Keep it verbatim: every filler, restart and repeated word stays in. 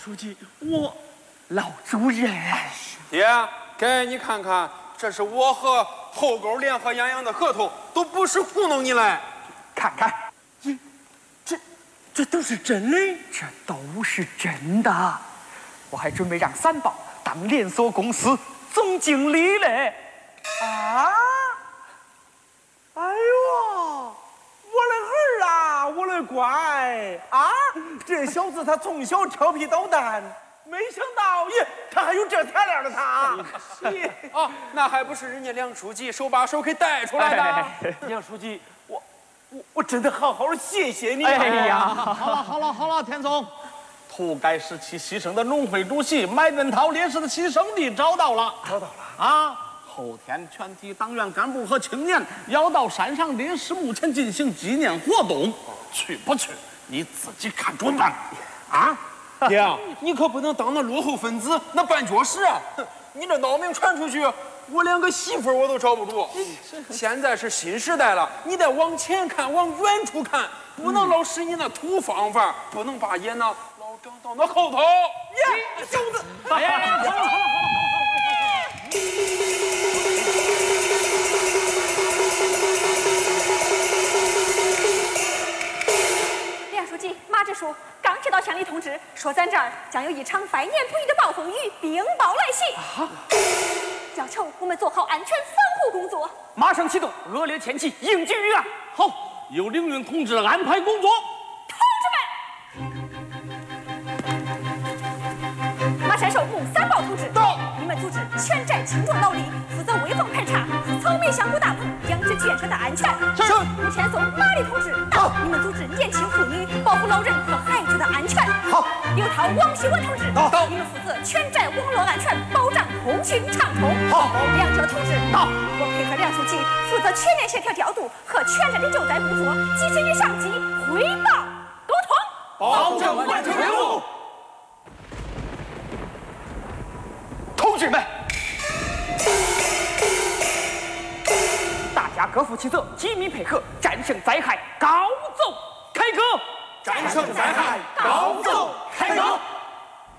书记，我老主任。 爹，给你看看，这是我和后沟联合养羊的合同，都不是糊弄你来。 看看，这这这都是真的，这都是真的。我还准备让三宝当连锁公司总经理嘞。啊！哎呦！我的儿啊，我的乖啊！这小子他从小调皮捣蛋，没想到耶，他还有这材料的他。 啊，那还不是人家梁书记手把手给带出来的。 哎、梁书记，我我我真的好好谢谢你。 哎呀，好了好了好了，田总，土改时期牺牲的农会主席麦振涛烈士的牺牲地找到了， 找到了啊！后天全体党员干部和青年要到山上烈士墓前进行纪念活动，去不去你自己看准办。啊， 爹，你可不能当那落后分子，那绊脚石啊！你这闹名传出去，我连个媳妇我都找不住。现在是新时代了，你得往前看，往远处看，不能老使你那土方法，不能把眼呢老长到那后头。 耶，小子！ 哎呀，好了好了好了好了。 梁书记，马支书刚接到乡里通知，说咱这儿将有一场百年不遇的暴风雨冰雹来袭，啊、要求我们做好安全防护工作。 马上启动恶劣天气应急预案。 好，由凌云同志安排工作。 同志们，马山寿木三宝同志到，你们组织全寨轻重劳力，负责危风排查和草莓香菇大棚养殖建设的安全。 是。 吴天松马丽同志到，你们组织年轻妇女保护老人和孩子的安全。 好。 刘涛王希文同志到， 你们负责全寨网络安全，保障通讯畅通。 好。 梁哲同志到， 我配合梁书记负责全面协调调度和全寨的救灾工作，及时与上级汇报沟通， 保证完成任务。同志们，大家各负其责，紧密配合，战胜灾害，高奏开歌！ 战胜灾害，高奏开歌！